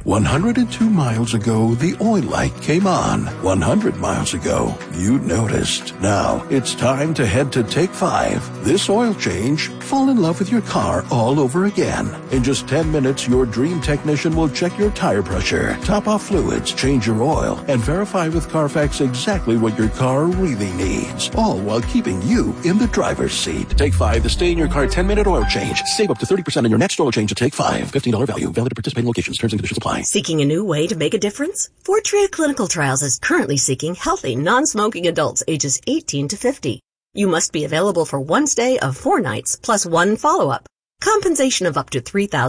102 miles ago, the oil light came on. 100 miles ago, you noticed. Now, it's time to head to Take 5. This oil change, fall in love with your car all over again. In just 10 minutes, your dream technician will check your tire pressure, top off fluids, change your oil, and verify with Carfax exactly what your car really needs. All while keeping you in the driver's seat. Take 5, the stay in your car 10-minute oil change. Save up to 30% on your next oil change at Take 5. $15 value. Valid at participating locations. Terms and conditions apply. Seeking a new way to make a difference? Fortrea Clinical Trials is currently seeking healthy, non-smoking adults ages 18 to 50. You must be available for one stay of 4 nights plus 1 follow-up. Compensation of up to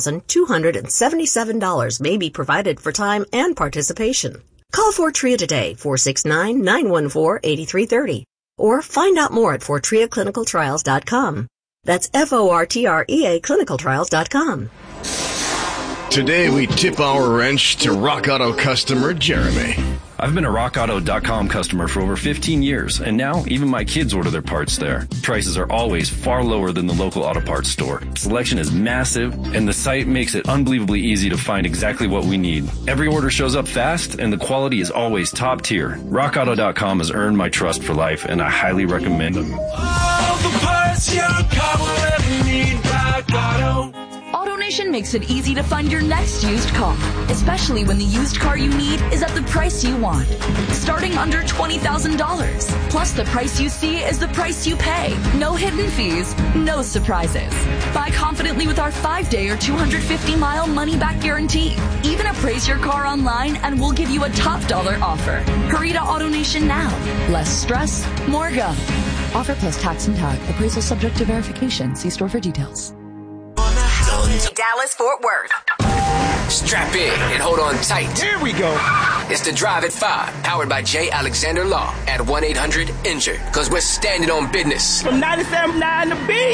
$3,277 may be provided for time and participation. Call Fortrea today, 469-914-8330. Or find out more at FortreaClinicalTrials.com. That's FORTREA clinicaltrials.com. Today we tip our wrench to Rock Auto customer Jeremy. I've been a RockAuto.com customer for over 15 years, and now even my kids order their parts there. Prices are always far lower than the local auto parts store. Selection is massive, and the site makes it unbelievably easy to find exactly what we need. Every order shows up fast, and the quality is always top tier. RockAuto.com has earned my trust for life, and I highly recommend them. All the parts your car will ever need, Rock Auto. AutoNation makes it easy to find your next used car, especially when the used car you need is at the price you want. Starting under $20,000. Plus, the price you see is the price you pay. No hidden fees, no surprises. Buy confidently with our 5-day or 250-mile money-back guarantee. Even appraise your car online and we'll give you a top dollar offer. Hurry to AutoNation now. Less stress, more go. Offer plus tax and tag. Appraisal subject to verification. See store for details. Dallas-Fort Worth. Strap in and hold on tight. Here we go. It's the Drive at 5, powered by J. Alexander Law at 1-800-INJURED. Because we're standing on business. From 97.9 to B.